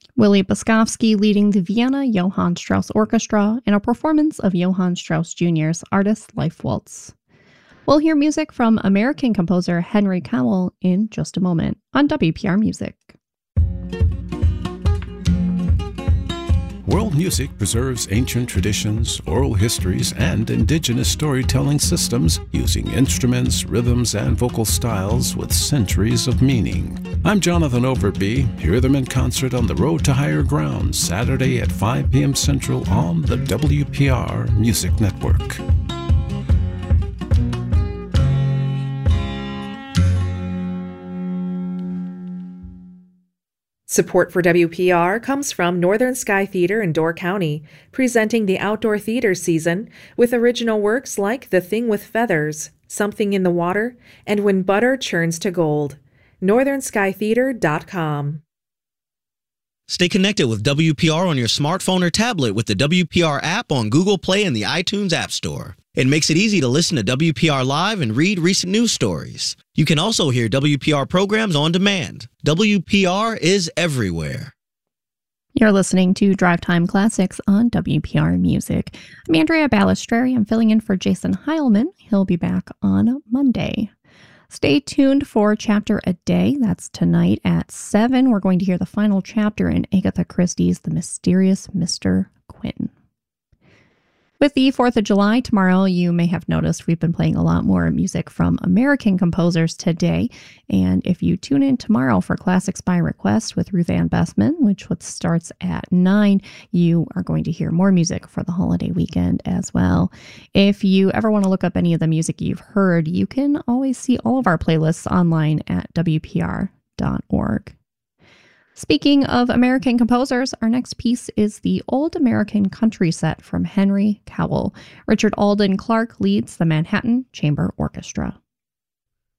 Willie Boskovsky leading the Vienna Johann Strauss Orchestra in a performance of Johann Strauss Jr.'s Artist's Life Waltz. We'll hear music from American composer Henry Cowell in just a moment on WPR Music. World music preserves ancient traditions, oral histories, and indigenous storytelling systems using instruments, rhythms, and vocal styles with centuries of meaning. I'm Jonathan Overby. Hear them in concert on the Road to Higher Ground, Saturday at 5 p.m. Central on the WPR Music Network. Support for WPR comes from Northern Sky Theater in Door County, presenting the outdoor theater season with original works like The Thing with Feathers, Something in the Water, and When Butter Churns to Gold. NorthernSkyTheater.com. Stay connected with WPR on your smartphone or tablet with the WPR app on Google Play and the iTunes App Store. It makes it easy to listen to WPR Live and read recent news stories. You can also hear WPR programs on demand. WPR is everywhere. You're listening to Drive Time Classics on WPR Music. I'm Andrea Balistreri. I'm filling in for Jason Heilman. He'll be back on Monday. Stay tuned for Chapter a Day. That's tonight at 7. We're going to hear the final chapter in Agatha Christie's The Mysterious Mr. Quinn. With the 4th of July tomorrow, you may have noticed we've been playing a lot more music from American composers today. And if you tune in tomorrow for Classics by Request with Ruth Ann Bessman, which starts at 9, you are going to hear more music for the holiday weekend as well. If you ever want to look up any of the music you've heard, you can always see all of our playlists online at WPR.org. Speaking of American composers, our next piece is the Old American Country Set from Henry Cowell. Richard Alden Clark leads the Manhattan Chamber Orchestra.